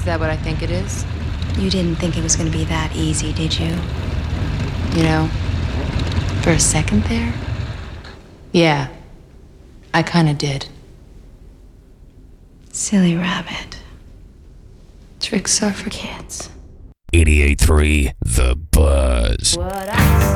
that what I think it is? You didn't think it was going to be that easy, did you? You know, for a second there? Yeah, I kinda did. Silly rabbit. Tricks are for kids. 88.3 The Buzz. What I